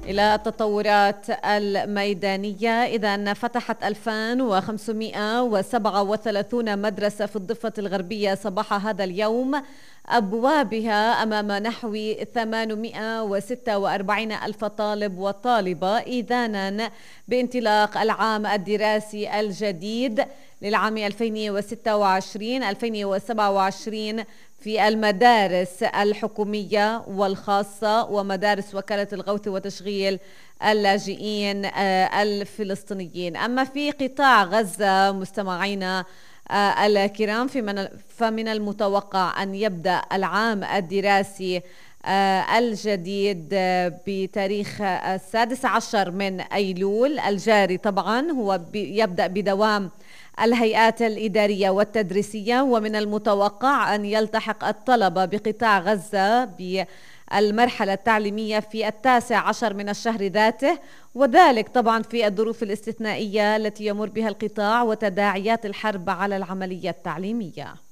إلى التطورات الميدانية. إذا فتحت 2537 مدرسة في الضفة الغربية صباح هذا اليوم أبوابها أمام نحو 846 ألف طالب وطالبة، إذانا بانطلاق العام الدراسي الجديد للعام 2026-2027 في المدارس الحكومية والخاصة ومدارس وكالة الغوث وتشغيل اللاجئين الفلسطينيين. أما في قطاع غزة مستمعينا الكرام، فمن المتوقع أن يبدأ العام الدراسي الجديد بتاريخ 16 من أيلول الجاري. طبعا هو يبدأ بدوام الهيئات الإدارية والتدريسية، ومن المتوقع أن يلتحق الطلبة بقطاع غزة بالمرحلة التعليمية في 19 من الشهر ذاته، وذلك طبعا في الظروف الاستثنائية التي يمر بها القطاع وتداعيات الحرب على العملية التعليمية.